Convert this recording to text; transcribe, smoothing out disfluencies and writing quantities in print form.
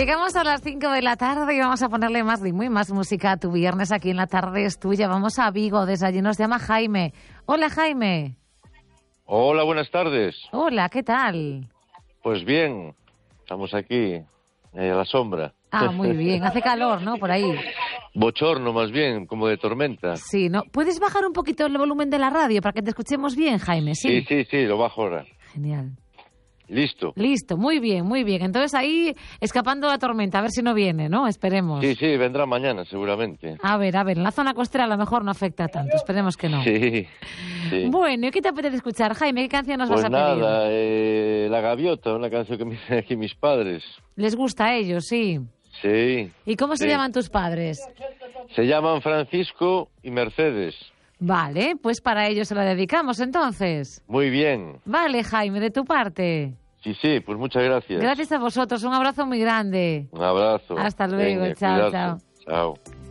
Llegamos a las 5 de la tarde y vamos a ponerle más ritmo y más música a tu viernes aquí en La Tarde es Tuya. Vamos a Vigo, desde allí nos llama Jaime. Hola, Jaime. Hola, buenas tardes. Hola, ¿qué tal? Pues bien, estamos aquí, a la sombra. Ah, muy bien. Hace calor, ¿no? Por ahí. Bochorno, más bien, como de tormenta. Sí, ¿no? ¿Puedes bajar un poquito el volumen de la radio para que te escuchemos bien, Jaime? Sí, lo bajo ahora. Genial. Listo. Listo, muy bien, muy bien. Entonces ahí, escapando de la tormenta, a ver si no viene, ¿no? Esperemos. Sí, vendrá mañana, seguramente. A ver, en la zona costera a lo mejor no afecta tanto, esperemos que no. Sí. Bueno, ¿y qué te apetece escuchar, Jaime? ¿Qué canción nos Pues vas a pedir? nada, La Gaviota, una canción que me dicen aquí mis padres. ¿Les gusta a ellos, sí? Sí. ¿Y cómo se llaman tus padres? Se llaman Francisco y Mercedes. Vale, pues para ellos se la dedicamos entonces. Muy bien. Vale, Jaime, de tu parte. Sí, pues muchas gracias. Gracias a vosotros, un abrazo muy grande. Un abrazo. Hasta luego, Venga, chao, cuidarse. Chao.